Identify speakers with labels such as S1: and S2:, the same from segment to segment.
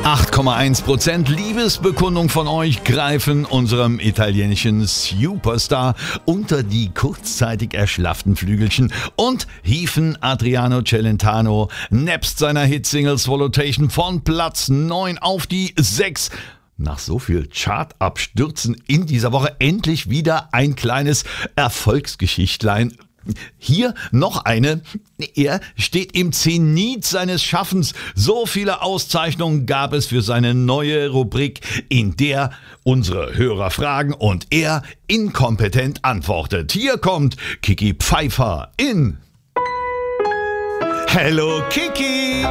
S1: 8,1% Liebesbekundung von euch greifen unserem italienischen Superstar unter die kurzzeitig erschlafften Flügelchen und hieven Adriano Celentano nebst seiner Hitsingle Swallowtation von Platz 9 auf die 6. Nach so viel Chartabstürzen in dieser Woche endlich wieder ein kleines Erfolgsgeschichtlein. Hier noch eine. Er steht im Zenit seines Schaffens. So viele Auszeichnungen gab es für seine neue Rubrik, in der unsere Hörer fragen und er inkompetent antwortet. Hier kommt Kiki Pfeiffer in Hello Kiki!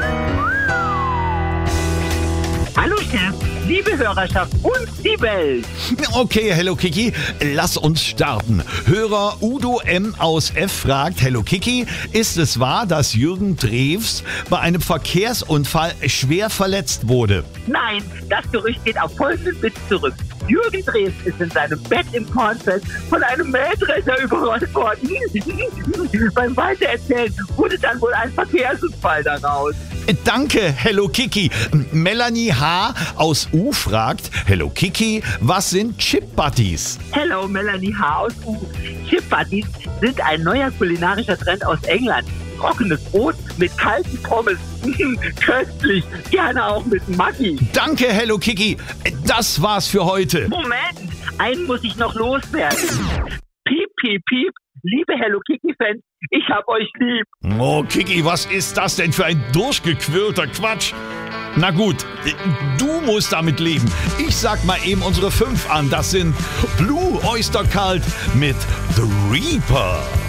S2: Hallo Chef, liebe Hörerschaft und die Welt.
S1: Okay, Hello Kiki, lass uns starten. Hörer Udo M. aus F. fragt, Hello Kiki, ist es wahr, dass Jürgen Drews bei einem Verkehrsunfall schwer verletzt wurde?
S2: Nein, das Gerücht geht auf folgenden Witz zurück. Jürgen Drews ist in seinem Bett im Kornfeld von einem Mähdrescher überrollt worden. Beim Weitererzählen wurde dann wohl ein Verkehrsunfall daraus.
S1: Danke, Hello Kiki. Melanie H. aus U fragt, Hello Kiki, was sind Chip Buddies?
S2: Hello, Melanie H. aus U. Chip Buddies sind ein neuer kulinarischer Trend aus England. Trockenes Brot mit kalten Pommes. Köstlich. Gerne auch mit Maggi.
S1: Danke, Hello Kiki. Das war's für heute.
S2: Moment, einen muss ich noch loswerden. Piep, piep, piep. Liebe Hello Kiki-Fans, ich hab euch lieb.
S1: Oh, Kiki, was ist das denn für ein durchgequirlter Quatsch? Na gut, du musst damit leben. Ich sag mal eben unsere 5 an. Das sind Blue Oyster Cult mit The Reaper.